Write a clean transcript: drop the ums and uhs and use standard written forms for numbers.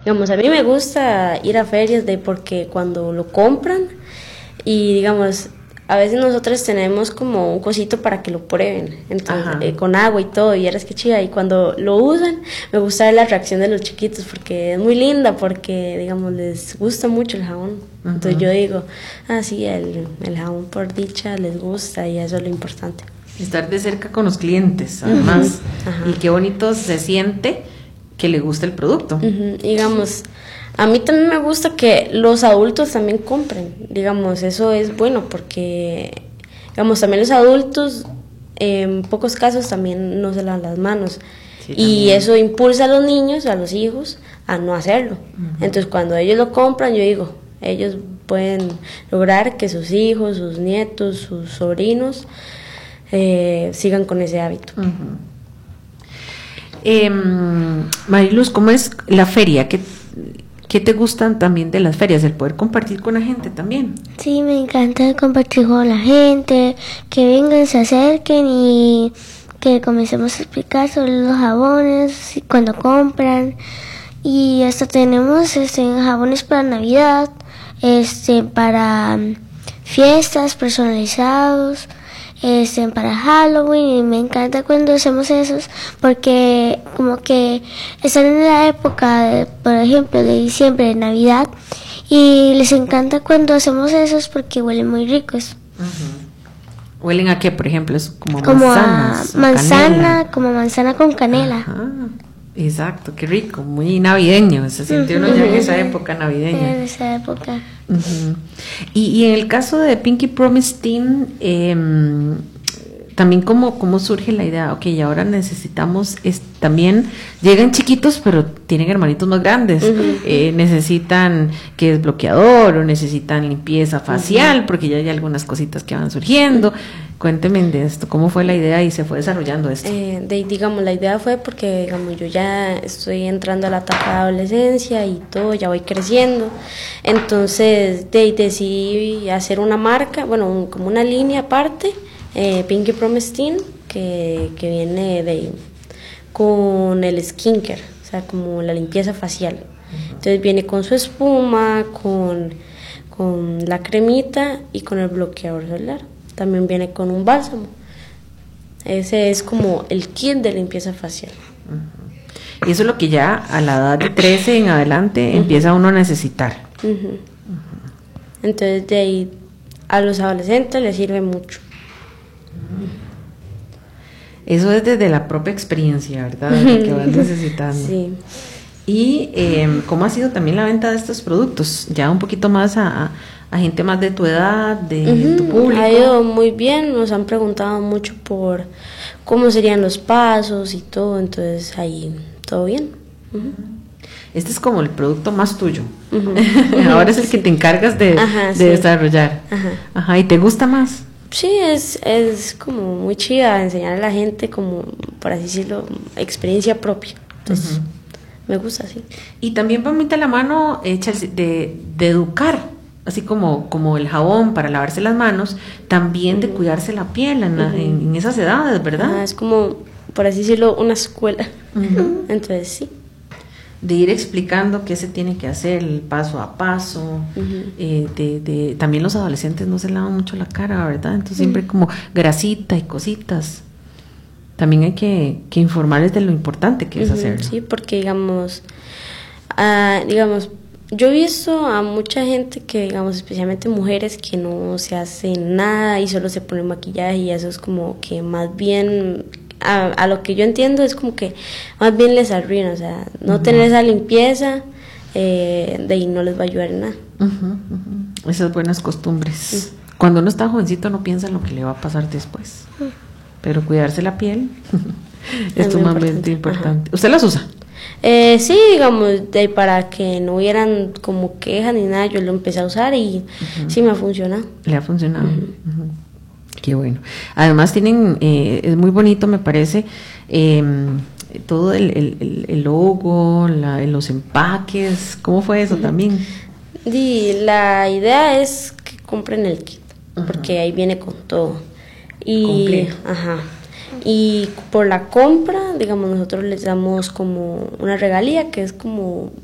digamos, a mí me gusta ir a ferias porque cuando lo compran y digamos, a veces nosotros tenemos como un cosito para que lo prueben, entonces con agua y todo, y eres que chiva, y cuando lo usan, me gusta ver la reacción de los chiquitos, porque es muy linda, porque digamos, les gusta mucho el jabón, entonces yo digo, sí, el jabón por dicha les gusta, y eso es lo importante. Estar de cerca con los clientes, además, y qué bonito se siente que le gusta el producto. Digamos, a mí también me gusta que los adultos también compren, digamos, eso es bueno porque, digamos, también los adultos en pocos casos también no se lavan las manos, sí, y eso impulsa a los niños, a los hijos, a no hacerlo. Entonces cuando ellos lo compran, yo digo, ellos pueden lograr que sus hijos, sus nietos, sus sobrinos sigan con ese hábito. Mariluz, ¿cómo es la feria? ¿Qué te gustan también de las ferias? El poder compartir con la gente también. Sí, me encanta compartir con la gente, que vengan, se acerquen y que comencemos a explicar sobre los jabones cuando compran. Y hasta tenemos jabones para Navidad, para fiestas personalizados, para Halloween, y me encanta cuando hacemos esos porque como que están en la época por ejemplo de diciembre, de Navidad, y les encanta cuando hacemos esos porque huelen muy ricos. ¿Huelen a qué, por ejemplo? ¿Es como a manzana, como manzana con canela? Exacto, qué rico, muy navideño, se siente uno ya en esa época navideña. En esa época. Y en el caso de Pinky Promise Teen, también cómo surge la idea, ok, ahora necesitamos, también llegan chiquitos pero tienen hermanitos más grandes, necesitan que es bloqueador o necesitan limpieza facial, porque ya hay algunas cositas que van surgiendo. Cuénteme de esto, ¿cómo fue la idea y se fue desarrollando esto? Digamos, la idea fue porque, digamos, yo ya estoy entrando a la etapa de adolescencia y todo, ya voy creciendo, entonces decidí hacer una marca, bueno, como una línea aparte, Pinky Promise Teen, que viene con el skincare, o sea, como la limpieza facial. Entonces viene con su espuma, con la cremita y con el bloqueador solar. También viene con un bálsamo. Ese es como el kit de limpieza facial. Y eso es lo que ya a la edad de 13 en adelante empieza uno a necesitar. Entonces de ahí a los adolescentes les sirve mucho. Eso es desde la propia experiencia, ¿verdad? De que van necesitando. Sí. Y ¿cómo ha sido también la venta de estos productos? Ya un poquito más a gente más de tu edad, de tu público. Ha ido muy bien, nos han preguntado mucho por cómo serían los pasos y todo, entonces ahí todo bien. Este es como el producto más tuyo. Ahora es el que te encargas de desarrollar. ¿Y te gusta más? Sí, es como muy chida enseñar a la gente, como por así decirlo, experiencia propia. Entonces, me gusta, sí. Y también va muy de la mano de educar, así como el jabón para lavarse las manos, también de cuidarse la piel en esas edades, ¿verdad? Es como, por así decirlo, una escuela. Entonces, sí. De ir explicando qué se tiene que hacer, el paso a paso. También los adolescentes no se lavan mucho la cara, ¿verdad? Entonces siempre como grasita y cositas. También hay que informarles de lo importante que es hacerlo. Sí, porque digamos, yo he visto a mucha gente que, digamos, especialmente mujeres que no se hacen nada y solo se ponen maquillaje, y eso es como que más bien, a lo que yo entiendo, es como que más bien les arruina, o sea, no tener esa limpieza, de ahí no les va a ayudar en nada. Esas buenas costumbres. Cuando uno está jovencito no piensa en lo que le va a pasar después, pero cuidarse la piel es sumamente importante. ¿Usted las usa? Sí, digamos, para que no hubieran como quejas ni nada, yo lo empecé a usar y sí me ha funcionado. ¿Le ha funcionado? Qué bueno. Además tienen, es muy bonito, me parece, todo el logo, los empaques. ¿Cómo fue eso también? La idea es que compren el kit, porque ahí viene con todo. Y y por la compra, digamos, nosotros les damos como una regalía, que es como